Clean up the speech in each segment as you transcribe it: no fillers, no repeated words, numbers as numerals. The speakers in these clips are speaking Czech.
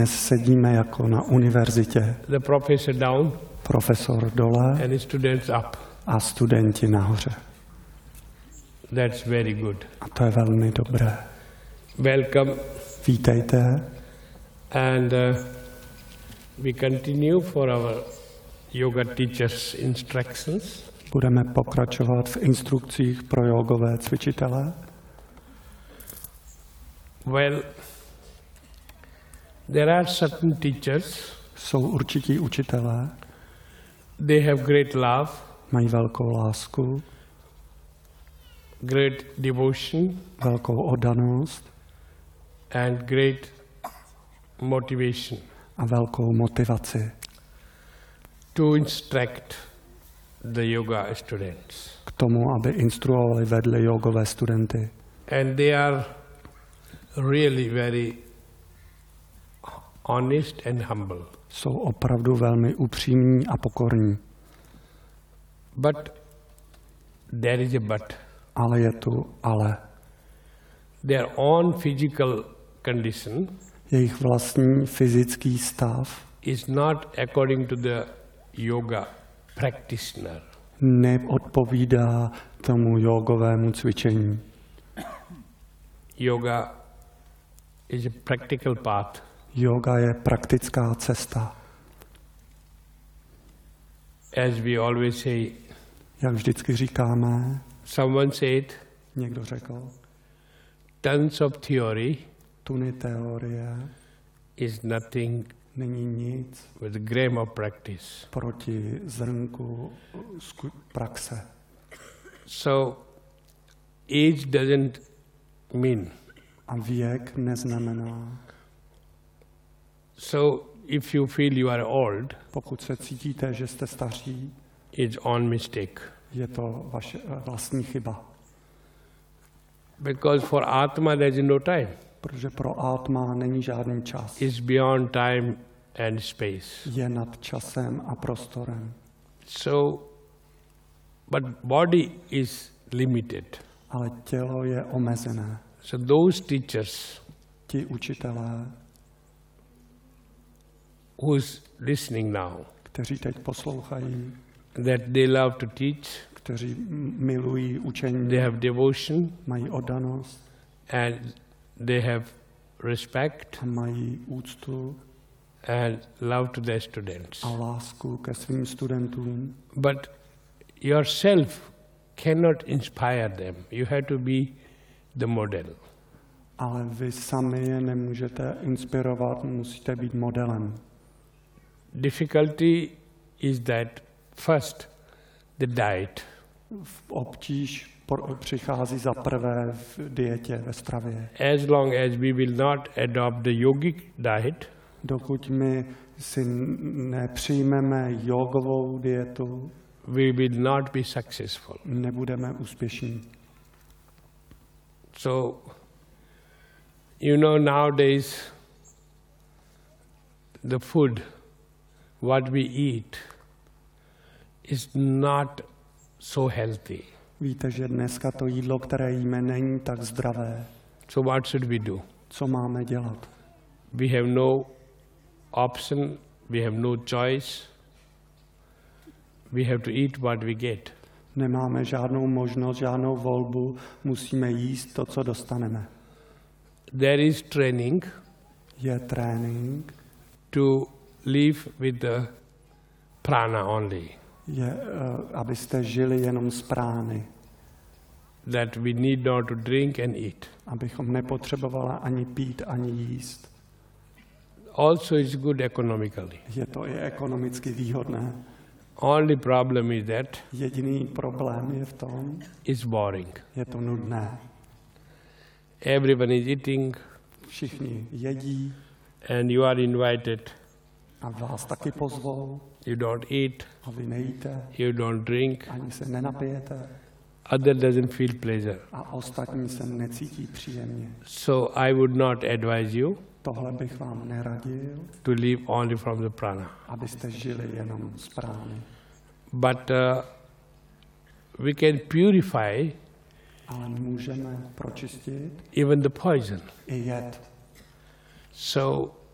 Dnes sedíme jako na univerzitě. The professor down Profesor dole and the students up. a studenti nahoře. That's very good. A to je velmi dobré. Welcome. Vítejte. And we continue for our yoga teachers' instructions. Budeme pokračovat v instrukcích pro jogové cvičitele. Well, there are certain teachers. Jsou určití učitelé. They have great love. Mají velkou lásku. Great devotion. Velkou oddanost. And great motivation. A velkou motivaci. To instruct the yoga students. K tomu, aby instruovali, vedli jogové studenty. And they are really very honest and humble. Jsou opravdu velmi upřímní a pokorní. But there is a but. Ale je tu ale. Their own physical condition Jejich vlastní fyzický stav is not according to the yoga practitioner. neodpovídá tomu jogovému cvičení. Yoga is a practical path. Yoga je praktická cesta. As we always say, Jak vždycky říkáme, someone said, někdo řekl, tons of theory tuny teorie is nothing není nic with a gram of practice. proti zrnku praxe. So, age doesn't mean. A věk neznamená. So, if you feel you are old, Pokud se cítíte, že jste staří, it's on mistake. je to vaše vlastní chyba. Because for Atma there is no time. Protože pro Atma není žádný čas. It's beyond time and space. Je nad časem a prostorem. So, but body is limited. Ale tělo je omezené. So those teachers Ti učitelé, who's listening now, kteří teď poslouchají, that they love to teach, kteří milují učení, they have devotion mají oddanost and they have respect a mají úctu and love to their students. a lásku ke svým studentům. But yourself cannot inspire them. You have to be the model. Ale vy sami je nemůžete inspirovat, musíte být modelem. Difficulty is that first the diet. Obtíž přichází za prvé v dietě, ve stravě. As long as we will not adopt the yogic diet, Dokud my si nepřijmeme jogovou dietu, we will not be successful. nebudeme úspěšní. So, you know, nowadays the food, what we eat, is not so healthy. Víte, že dneska to jídlo, které jíme, není tak zdravé. So what should we do? Co máme dělat? We have no option, we have no choice. We have to eat what we get. Nemáme žádnou možnost, žádnou volbu, musíme jíst to, co dostaneme. There is training Je trénink, to live with the prana only. je, abyste žili jenom z prány, That we need not to drink and eat. abychom nepotřebovali ani pít, ani jíst. Also it's good economically. Je to i ekonomicky výhodné. Only problem is that Jediný problém je v tom, it's boring. je to nudné. Everyone is eating Všichni jedí and you are invited. a vás taky pozvou You don't eat, a vy nejíte, you don't drink, ani se nenapijete other doesn't feel pleasure. a ostatní se necítí příjemně. So I would not advise you Tohle bych vám neradil, to live only from the prana. abyste žili jenom z prány. But we can purify Ale můžeme pročistit even the poison. i jed. So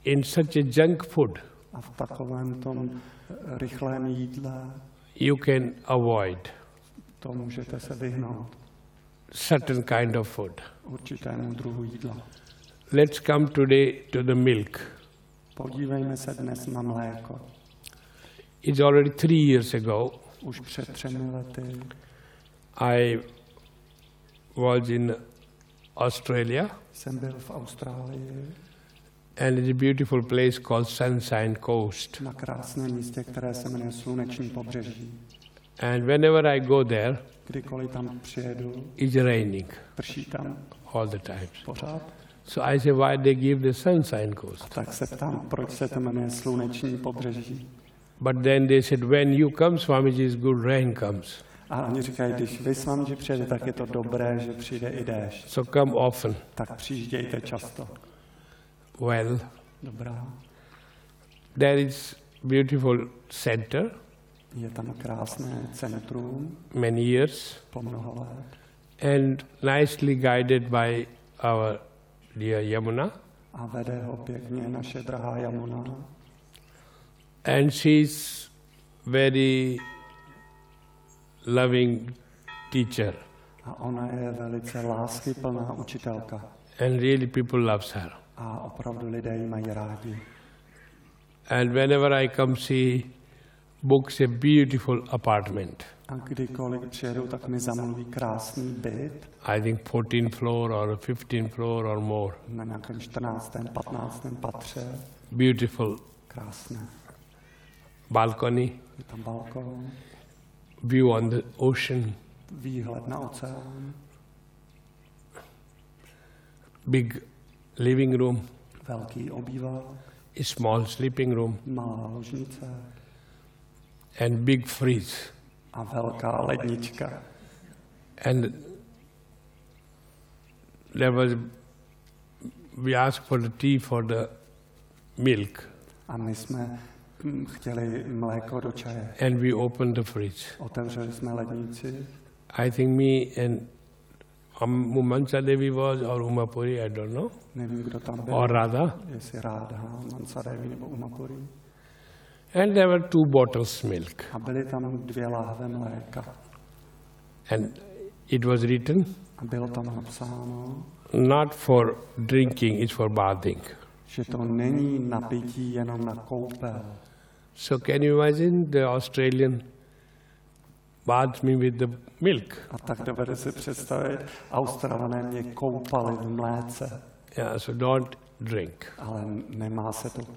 in such a junk food, A v takovém tom rychlém jídle you can avoid to můžete se vyhnout certain kind of food. určitému druhu jídla. Let's come today to the milk. Podívejme se dnes na mléko. It's already 3 years ago. Už před 3 lety I was in Australia, jsem byl v Austrálii and it's a beautiful place called Sunshine Coast. na krásném místě, které se jmenuje Sluneční pobřeží. And whenever I go there, Kdykoliv tam přijedu, it's raining prší tam all the time. pořád. So I say, why they give the Sunshine Coast? Tak se ptám, proč se to jmenuje Sluneční pobřeží. But then they said, when you come, Swamiji, is good rain comes. A oni říkají, když vy s vámi přijede, tak je to dobré, že přijde i déšť. So come often. Tak přijíždějte často. Well, Dobrá. there is beautiful center, Je tam krásné centrum many years, po mnoho let. and nicely guided by our dear Yamuna. A vede ho pěkně naše drahá Jamuna. And she's very loving teacher, A ona je velice láskyplná učitelka. and really people loves her. A opravdu lidé ji mají rádi. And whenever I come, she books a beautiful apartment. A kdykoliv přijedu, tak mi zamluví krásný byt I think 14th floor or 15th floor or more. na nějakém 14., 15. patře. Beautiful Krásné. balcony, Je tam balkon, view on the ocean, výhled na oceán, big living room, velký obývák, a small sleeping room, malá ložnice and big fridge. a velká lednička. And there was, we asked for the tea for the milk, A my jsme chtěli mléko do čaje. and we opened the fridge. Otevřeli jsme lednici. I think me and Mansa Devi was, or Umapuri, I don't know, Nevím, kdo tam byl. or Radha. Jestli Rádha, Mansadevi nebo Umapuri. And there were 2 bottles milk. A byly tam 2 láhve mléka. And it was written, A bylo tam napsáno, not for drinking, it's for bathing. že to není na pití jenom na koupel. So can you imagine the Australian bathes me with the milk? A tak dovede si představit, Australané mě koupali v mléce, Yeah, so don't drink. ale nemá se to